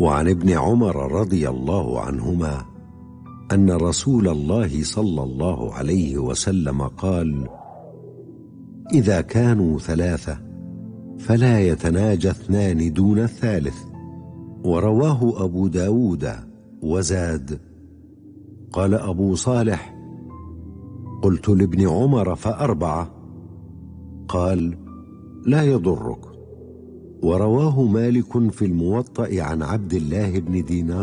وعن ابن عمر رضي الله عنهما أن رسول الله صلى الله عليه وسلم قال: إذا كانوا ثلاثة فلا يتناجى اثنان دون الثالث. ورواه أبو داود وزاد: قال أبو صالح: قلت لابن عمر فأربعة، قال: لا يضرك. ورواه مالك في الموطأ عن عبد الله بن دينار